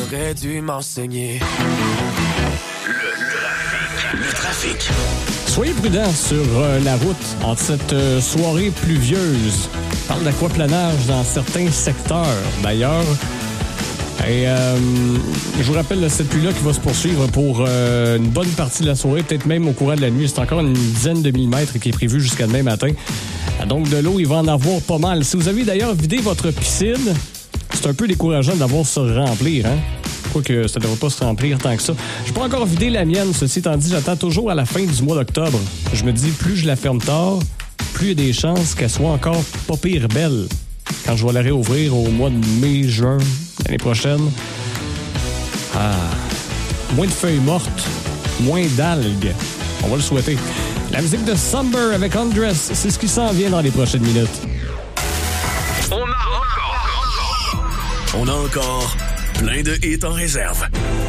T'aurais dû m'enseigner. Le trafic. Soyez prudents sur la route en cette soirée pluvieuse. On parle d'aquaplanage dans certains secteurs, d'ailleurs. Et je vous rappelle cette pluie-là qui va se poursuivre pour une bonne partie de la soirée, peut-être même au courant de la nuit. C'est encore une dizaine de millimètres qui est prévu jusqu'à demain matin. Donc de l'eau, il va en avoir pas mal. Si vous avez d'ailleurs vidé votre piscine, c'est un peu décourageant d'avoir ça remplir, hein? Quoique ça ne devrait pas se remplir tant que ça. Je n'ai pas encore vidé la mienne. Ceci étant dit, j'attends toujours à la fin du mois d'octobre. Je me dis, plus je la ferme tard, plus il y a des chances qu'elle soit encore pas pire belle quand je vais la réouvrir au mois de mai, juin, l'année prochaine. Moins de feuilles mortes, moins d'algues. On va le souhaiter. La musique de Summer avec Undress, c'est ce qui s'en vient dans les prochaines minutes. On a encore plein de hits en réserve.